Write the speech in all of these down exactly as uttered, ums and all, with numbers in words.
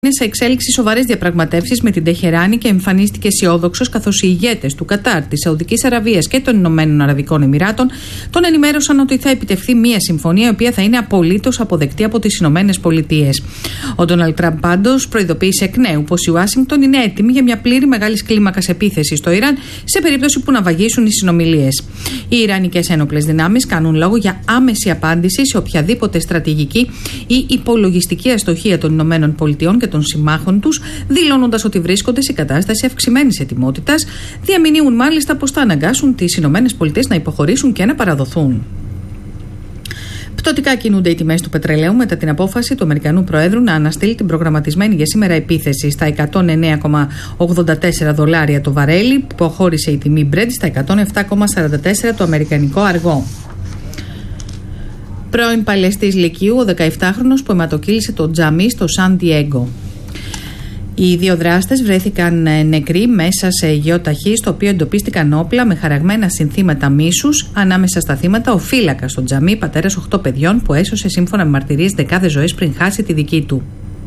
Είναι σε εξέλιξη σοβαρές διαπραγματεύσεις με την Τεχεράνη και εμφανίστηκε αισιόδοξος, καθώς οι ηγέτες του Κατάρ, της Σαουδικής Αραβίας και των Ηνωμένων Αραβικών Εμιράτων τον ενημέρωσαν ότι θα επιτευχθεί μια συμφωνία η οποία θα είναι απολύτως αποδεκτή από τις Ηνωμένες Πολιτείες. Ο Ντόναλντ Τραμπ πάντως προειδοποίησε εκ νέου πως η Ουάσιγκτον είναι έτοιμη για μια πλήρη μεγάλης κλίμακας επίθεση στο Ιράν σε περίπτωση που να βαγίσουν οι συνομιλίες. Οι Ιρανικές ένοπλες δυνάμεις κάνουν λόγο για άμεση απάντηση σε οποιαδήποτε στρατηγική ή υπολογιστική αστοχία των Ηνωμένων Πολιτειών και των συμμάχων τους, δηλώνοντας ότι βρίσκονται σε κατάσταση αυξημένης ετοιμότητας. Διαμηνύουν μάλιστα πως θα αναγκάσουν τις Ηνωμένες Πολιτείες να υποχωρήσουν και να παραδοθούν. Πτωτικά κινούνται οι τιμές του πετρελαίου μετά την απόφαση του Αμερικανού Προέδρου να αναστείλει την προγραμματισμένη για σήμερα επίθεση στα εκατόν εννέα κόμμα ογδόντα τέσσερα δολάρια το βαρέλι, που υποχώρησε η τιμή Brent στα εκατόν επτά κόμμα σαράντα τέσσερα το αμερικανικό αργό. Πρώην παλαιστής Λυκείου, ο δεκαεπτάχρονος που αιματοκύλησε το τζαμί στο Σαν Ντιέγκο. Οι δύο δράστες βρέθηκαν νεκροί μέσα σε γεωταχή, στο οποίο εντοπίστηκαν όπλα με χαραγμένα συνθήματα μίσους. Ανάμεσα στα θύματα, ο φύλακας στο τζαμί, πατέρας οκτώ παιδιών, που έσωσε σύμφωνα με μαρτυρίες δεκάδες ζωές πριν χάσει τη δική του.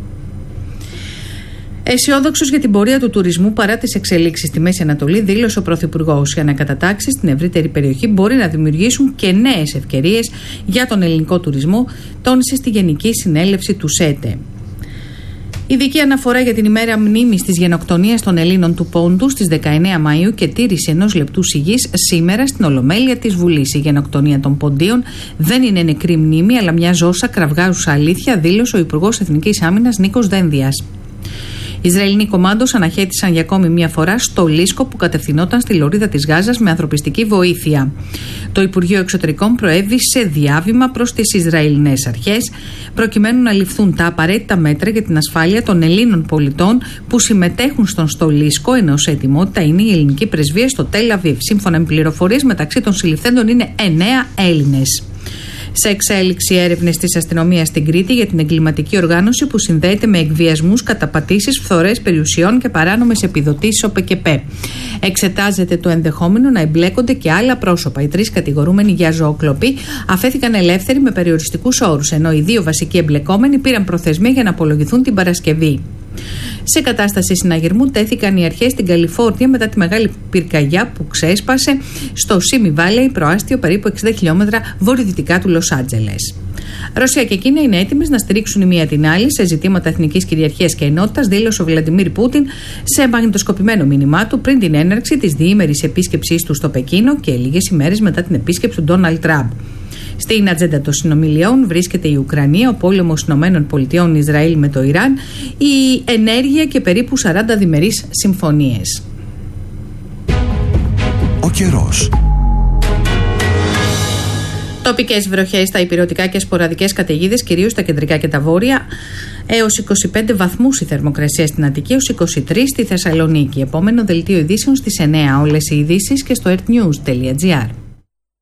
Αισιόδοξος για την πορεία του τουρισμού παρά τις εξελίξεις στη Μέση Ανατολή, δήλωσε ο Πρωθυπουργός. Οι ανακατατάξεις στην ευρύτερη περιοχή μπορεί να δημιουργήσουν και νέες ευκαιρίες για τον ελληνικό τουρισμό, τόνισε στη Γενική Συνέλευση του ΣΕΤΕ. Ειδική αναφορά για την ημέρα μνήμης της γενοκτονίας των Ελλήνων του Πόντου στις δεκαεννέα Μαΐου και τήρηση ενός λεπτού σιγής σήμερα στην Ολομέλεια της Βουλής. Η γενοκτονία των Ποντίων δεν είναι νεκρή μνήμη, αλλά μια ζώσα κραυγάζουσα αλήθεια, δήλωσε ο Υπουργός Εθνικής Άμυνας Νίκος Δένδιας. Οι Ισραηλινοί κομμάντος αναχέτησαν για ακόμη μία φορά στο Λίσκο που κατευθυνόταν στη λωρίδα της Γάζας με ανθρωπιστική βοήθεια. Το Υπουργείο Εξωτερικών προέβη σε διάβημα προς τις Ισραηλινές αρχές προκειμένου να ληφθούν τα απαραίτητα μέτρα για την ασφάλεια των Ελλήνων πολιτών που συμμετέχουν στον Στολίσκο, ενώ σε ετοιμότητα είναι η ελληνική πρεσβεία στο Τελ Αβίβ. Σύμφωνα με πληροφορίες, μεταξύ των συλληφθέντων είναι εννέα Έλληνες. Σε εξέλιξη έρευνες της αστυνομίας στην Κρήτη για την εγκληματική οργάνωση που συνδέεται με εκβιασμούς, καταπατήσεις, φθορές περιουσιών και παράνομες επιδοτήσεις ΟΠΕΚΕΠΕ. Εξετάζεται το ενδεχόμενο να εμπλέκονται και άλλα πρόσωπα. Οι τρεις κατηγορούμενοι για ζωοκλοπή αφέθηκαν ελεύθεροι με περιοριστικούς όρους, ενώ οι δύο βασικοί εμπλεκόμενοι πήραν προθεσμία για να απολογηθούν την Παρασκευή. Σε κατάσταση συναγερμού τέθηκαν οι αρχές στην Καλιφόρνια μετά τη μεγάλη πυρκαγιά που ξέσπασε στο Σίμι Βάλεϊ, προάστιο περίπου εξήντα χιλιόμετρα βορειοδυτικά του Λος Άντζελες. Ρωσία και Κίνα είναι έτοιμες να στηρίξουν η μία την άλλη σε ζητήματα εθνικής κυριαρχίας και ενότητας, δήλωσε ο Βλαντιμίρ Πούτιν σε μαγνητοσκοπημένο μήνυμά του πριν την έναρξη της διήμερης επίσκεψής του στο Πεκίνο και λίγες ημέρες μετά την επίσκεψη του Ντόναλντ Τραμπ. Στην ατζέντα των συνομιλιών βρίσκεται η Ουκρανία, ο πόλεμος Ηνωμένων Πολιτειών Ισραήλ με το Ιράν, η ενέργεια και περίπου σαράντα διμερείς συμφωνίες. Ο καιρός. Τοπικές βροχές στα ηπειρωτικά και σποραδικές καταιγίδες, κυρίως στα κεντρικά και τα βόρεια, έως είκοσι πέντε βαθμούς η θερμοκρασία στην Αττική, έως είκοσι τρεις στη Θεσσαλονίκη. Επόμενο δελτίο ειδήσεων στις εννέα. Όλες οι ειδήσεις και στο ερτ νιουζ τελεία τζι άρ.